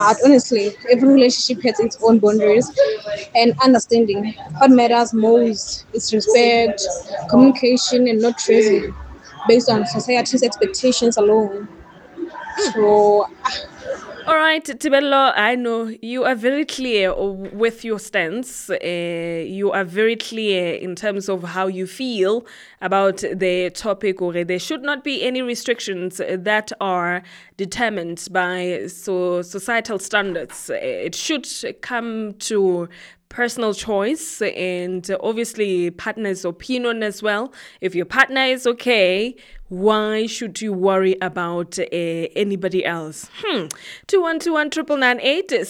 Honestly, every relationship has its own boundaries and understanding. What matters most is respect, communication, and not treason based on society's expectations alone. So, All right, Tibello, I know you are very clear with your stance. You are very clear in terms of how you feel about the topic, or there should not be any restrictions that are determined by societal standards. It should come to personal choice and obviously partner's opinion as well. If your partner is okay, why should you worry about anybody else? 2121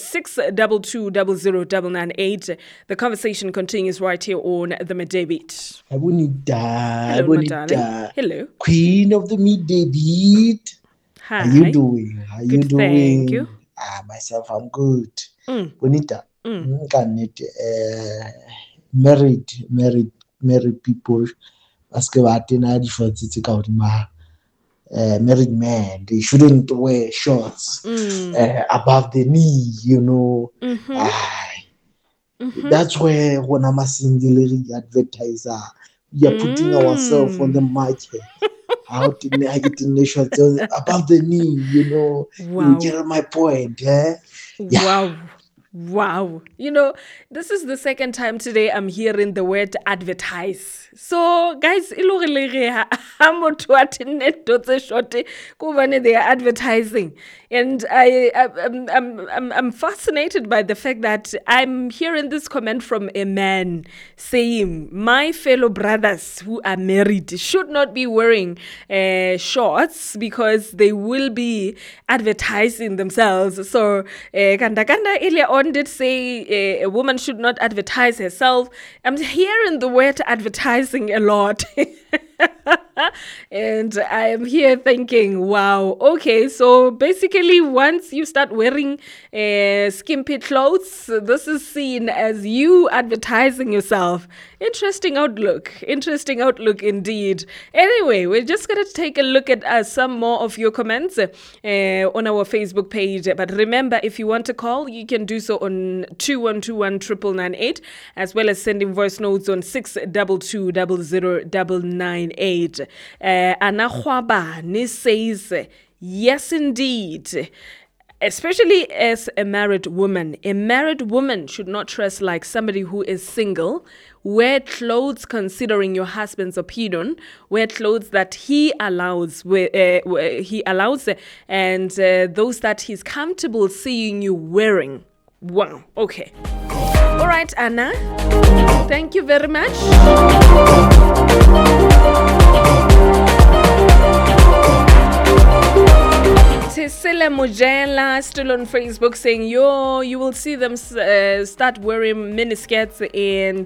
622 The conversation continues right here on the Midday Beat. Bonita, Hello, my darling. Bonita, Hello. Queen of the Midday Beat. How you Hi. doing? How you Good, thank you. doing? Myself, I'm good. Mm, Bonita, mm. can it married, married people? Ask about married men. They shouldn't wear shorts above the knee. Ah, that's where when I'm a single advertiser, we are putting ourselves on the market. Out in the nation above the knee, you Wow. get my point, eh? Yeah. Wow. Wow. This is the second time today I'm hearing the word advertise. So, guys, they are advertising. And I'm fascinated by the fact that I'm hearing this comment from a man saying, my fellow brothers who are married should not be wearing shorts because they will be advertising themselves. So, Kanda earlier on did say a woman should not advertise herself. I'm hearing the word advertising a lot. And I am here thinking, wow, okay, so basically once you start wearing skimpy clothes, this is seen as you advertising yourself. Interesting outlook indeed. Anyway, we're just going to take a look at some more of your comments on our Facebook page. But remember, if you want to call, you can do so on 2121 as well as sending voice notes on 622 Anna Khwabane says, yes, indeed. Especially as a married woman should not dress like somebody who is single. Wear clothes considering your husband's opinion. Wear clothes that he allows, and those that he's comfortable seeing you wearing. Wow. Okay. All right, Anna. Thank you very much. Tisila Mujela still on Facebook saying, you will see them start wearing miniskirts, and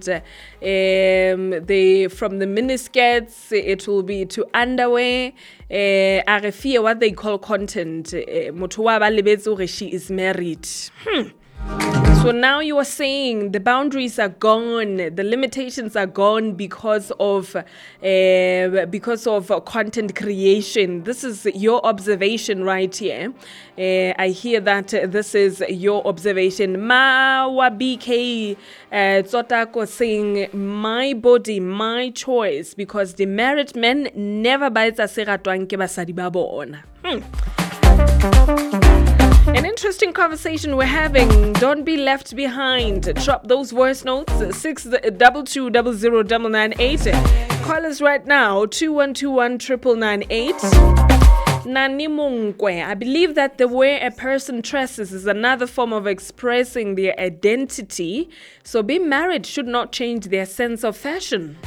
from the miniskirts it will be to underwear. I fear what they call content. She is married. So now you are saying the boundaries are gone, the limitations are gone because of content creation. This is your observation right here. I hear that this is your observation. Mawa BK Tsotako saying, my body, my choice, because the married men never buys a seratwang ke basadi ba bona. An interesting conversation we're having. Don't be left behind. Drop those voice notes. 622000998. Call us right now. 2121 Nani Munkwe. I believe that the way a person dresses is another form of expressing their identity. So being married should not change their sense of fashion.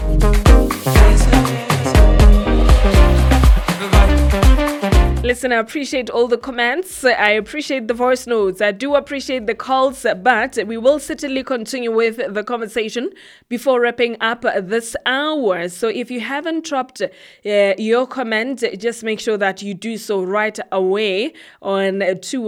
Listen, I appreciate all the comments. I appreciate the voice notes. I do appreciate the calls, but we will certainly continue with the conversation before wrapping up this hour. So if you haven't dropped your comment, just make sure that you do so right away on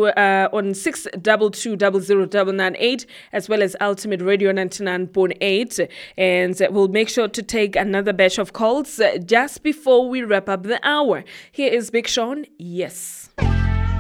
622000998 as well as Ultimate Radio 99.8. And we'll make sure to take another batch of calls just before we wrap up the hour. Here is Big Sean. Yes.